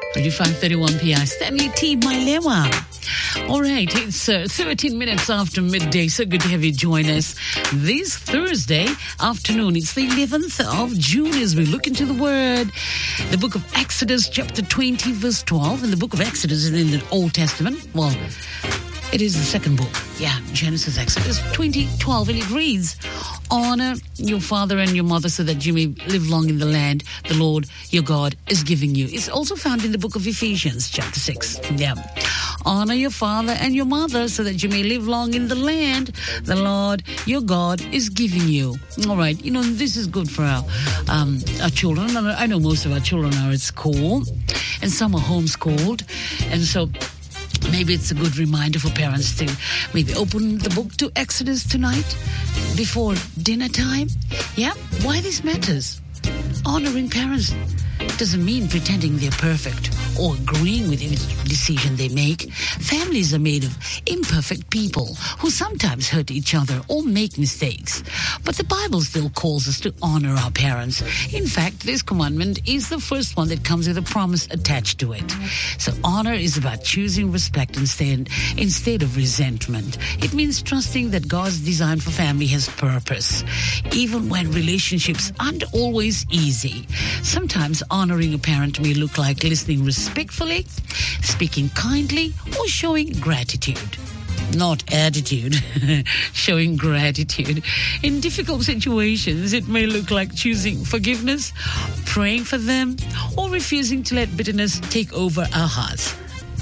5:31 p.m. Stanley T. Mailewa. All right, it's 13 minutes after midday. So good to have you join us this Thursday afternoon. It's the 11th of June as we look into the Word. The book of Exodus, chapter 20, verse 12. And the book of Exodus is in the Old Testament. Well, it is the second book. Yeah, Genesis, Exodus 20:12. And it reads, honor your father and your mother so that you may live long in the land the Lord your God is giving you. It's also found in the book of Ephesians, chapter 6. Yeah. Honor your father and your mother so that you may live long in the land the Lord your God is giving you. All right. You know, this is good for our children. I know most of our children are at school and some are homeschooled. And so maybe it's a good reminder for parents to maybe open the book to Exodus tonight before dinner time. Yeah, why this matters. Honoring parents doesn't mean pretending they're perfect or agreeing with any decision they make. Families are made of imperfect people who sometimes hurt each other or make mistakes. But the Bible still calls us to honor our parents. In fact, this commandment is the first one that comes with a promise attached to it. So honor is about choosing respect instead of resentment. It means trusting that God's design for family has purpose, even when relationships aren't always easy. Sometimes honoring a parent may look like listening respectfully, speaking kindly, or showing gratitude. Not attitude, showing gratitude. In difficult situations, it may look like choosing forgiveness, praying for them, or refusing to let bitterness take over our hearts.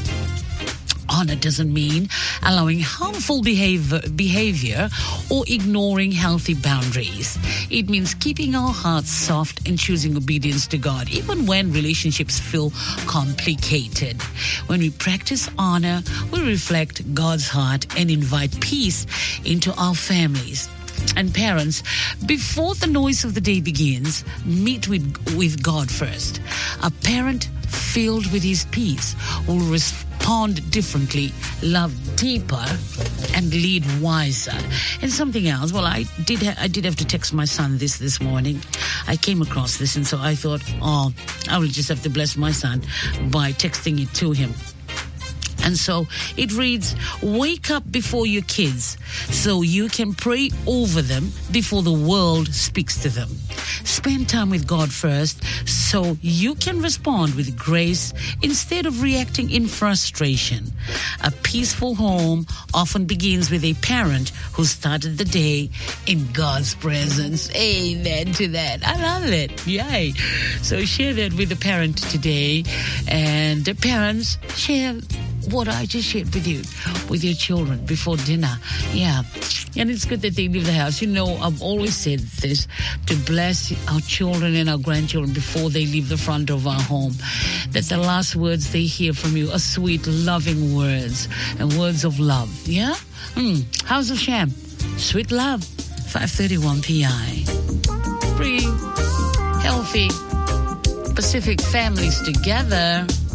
Honor doesn't mean allowing harmful behavior or ignoring healthy boundaries. It means keeping our hearts soft and choosing obedience to God, even when relationships feel complicated. When we practice honor, we reflect God's heart and invite peace into our families. And parents, before the noise of the day begins, meet with God first. A parent filled with His peace will respond differently, love deeper, and lead wiser. And something else, well, I did have to text my son this morning. I came across this, and so I thought, I will just have to bless my son by texting it to him. And so it reads, wake up before your kids so you can pray over them before the world speaks to them. Spend time with God first so you can respond with grace instead of reacting in frustration. A peaceful home often begins with a parent who started the day in God's presence. Amen to that. I love it. Yay. So share that with the parent today. And the parents, share what I just shared with you, with your children before dinner. Yeah. And it's good that they leave the house. You know, I've always said this, to bless our children and our grandchildren before they leave the front of our home. That the last words they hear from you are sweet, loving words and words of love. Yeah? House of Shem. Sweet love. 5:31 p.m. Bringing healthy Pacific families together.